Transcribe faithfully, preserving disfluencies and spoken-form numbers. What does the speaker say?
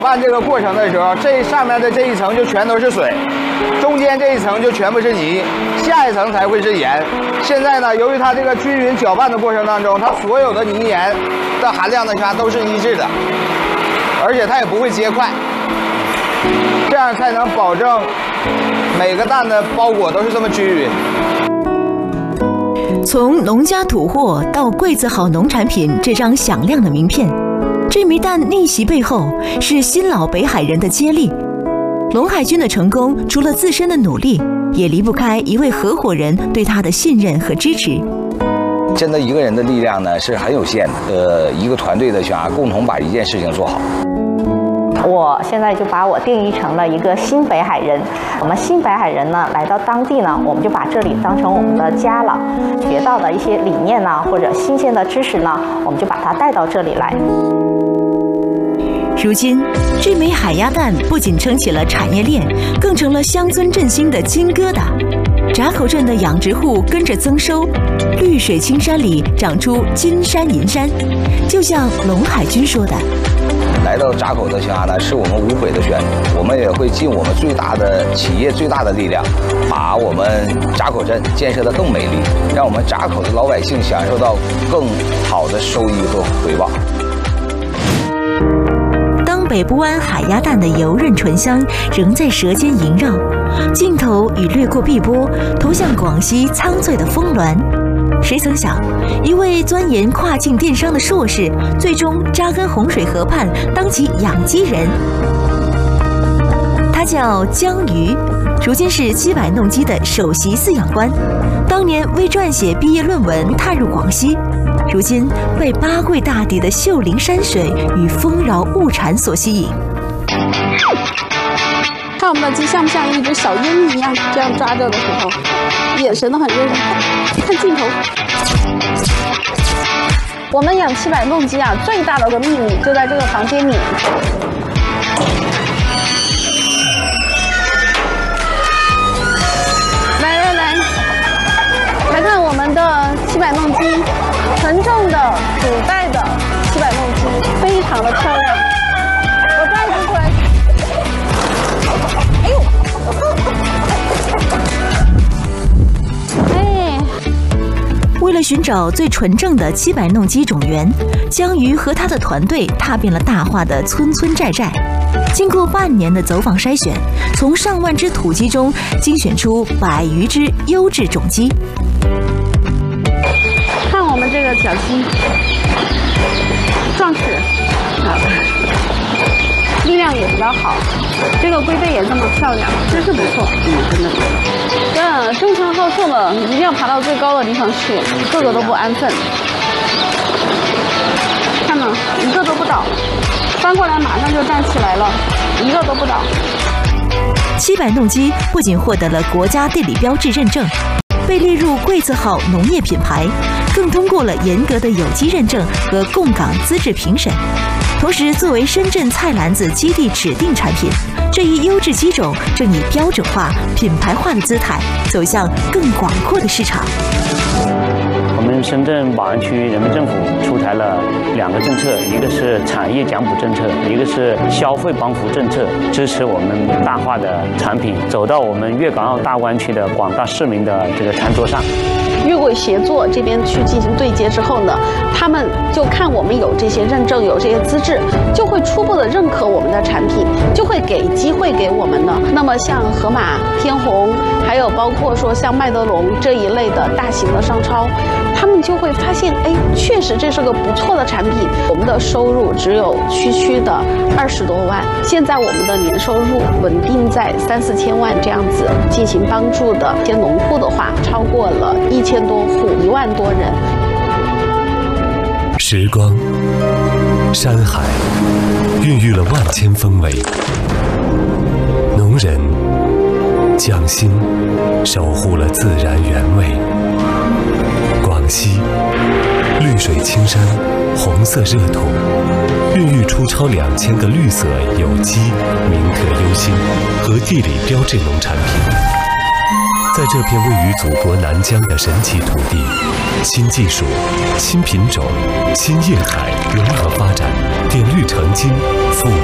拌这个过程的时候，这上面的这一层就全都是水，中间这一层就全部是泥，下一层才会是盐。现在呢，由于它这个均匀搅拌的过程当中，它所有的泥盐的含量呢，它都是一致的，而且它也不会结块，这样才能保证每个蛋的包裹都是这么均匀。 从农家土货到贵字好农产品这张响亮的名片，这枚蛋逆袭背后是新老北海人的接力。龙海军的成功，除了自身的努力，也离不开一位合伙人对他的信任和支持。 真的一个人的力量呢是很有限的，呃，一个团队的想共同把一件事情做好。 我现在就把我定义成了一个新北海人。我们新北海人呢，来到当地呢，我们就把这里当成我们的家了。学到的一些理念呢，或者新鲜的知识呢，我们就把它带到这里来。 如今，这枚海鸭蛋不仅撑起了产业链，更成了乡村振兴的金疙瘩。闸口镇的养殖户跟着增收，绿水青山里长出金山银山，就像龙海军说的。 来到闸口的虾呢，是我们无悔的选择。我们也会尽我们最大的企业最大的力量，把我们闸口镇建设得更美丽，让我们闸口的老百姓享受到更好的收益和回报。 当北部湾海鸭蛋的油润醇香仍在舌尖萦绕，镜头已掠过碧波，投向广西苍翠的峰峦。谁曾想，一位钻研跨境电商的硕士，最终扎根洪水河畔，当起养鸡人。他叫江瑜，如今是七百弄鸡的首席饲养官。当年为撰写毕业论文踏入广西，如今被八桂大地的秀林山水与丰饶物产所吸引。 看我们的鸡像不像一只小鹰一样，这样抓着的时候，眼神都很认真。看，看镜头。我们养七百弄鸡啊，最大的个秘密就在这个房间里。来来来，来看我们的七百弄鸡，纯正的古代的七百弄鸡，非常的漂亮。我抓一只过来。哎呦！哎， 为了寻找最纯正的七百弄鸡种源，江瑜和他的团队踏遍了大化的村村寨寨。经过半年的走访筛选，从上万只土鸡中精选出百余只优质种鸡。 看我们这个小鸡，壮实，啊，力量也比较好。这个龟背也这么漂亮，真是不错。嗯，真的。这争强好胜的，一定要爬到最高的地方去，个个都不安分。看嘛，一个都不倒，翻过来马上就站起来了，一个都不倒。 七百弄鸡不仅获得了国家地理标志认证，被列入贵字号农业品牌，更通过了严格的有机认证和供港资质评审。同时，作为深圳菜篮子基地指定产品，这一优质鸡种正以标准化、品牌化的姿态走向更广阔的市场。 我们深圳宝安区人民政府出台了两个政策，一个是产业奖补政策，一个是消费帮扶政策，支持我们大化的产品走到我们粤港澳大湾区的广大市民的这个餐桌上。 粤桂协作这边去进行对接之后呢，他们就看我们有这些认证、有这些资质，就会初步的认可我们的产品，就会给机会给我们的。那么像盒马、天虹，还有包括说像麦德龙这一类的大型的商超，他们就会发现，哎，确实这是个不错的产品。我们的收入只有区区的二十多万，现在我们的年收入稳定在三四千万这样子，进行帮助的一些农户的话，超过了一千多户，一万多人。 时光、山海，孕育了万千风味。农人匠心，守护了自然原味。广西绿水青山，红色热土，孕育出超两千个绿色有机、名特优新和地理标志农产品。在这片位于祖国南疆的神奇土地，新技术、新品种、新业态融合发展，点绿成金，富